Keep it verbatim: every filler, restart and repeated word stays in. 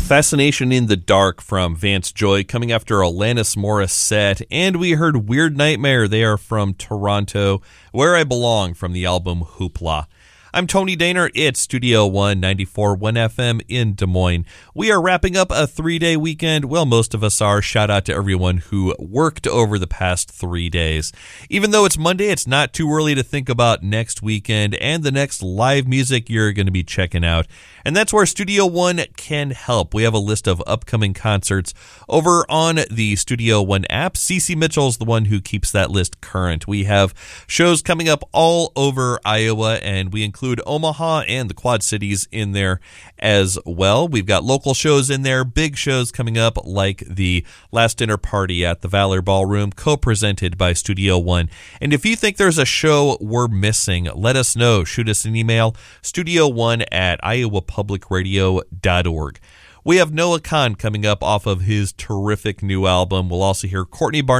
Fascination in the Dark from Vance Joy coming after Alanis Morissette. And we heard Weird Nightmare. They are from Toronto. Where I Belong from the album Hoopla. I'm Tony Daner. It's Studio One, ninety-four point one F M in Des Moines. We are wrapping up a three-day weekend. Well, most of us are. Shout out to everyone who worked over the past three days. Even though it's Monday, it's not too early to think about next weekend and the next live music you're going to be checking out. And that's where Studio One can help. We have a list of upcoming concerts over on the Studio One app. Cece Mitchell's the one who keeps that list current. We have shows coming up all over Iowa, and we include include Omaha and the Quad Cities in there as well. We've got local shows in there, big shows coming up like the Last Dinner Party at the Valor Ballroom, co-presented by Studio One. And if you think there's a show we're missing, let us know. Shoot us an email, studio one at iowa public radio dot org. We have Noah Kahan coming up off of his terrific new album. We'll also hear Courtney Barnett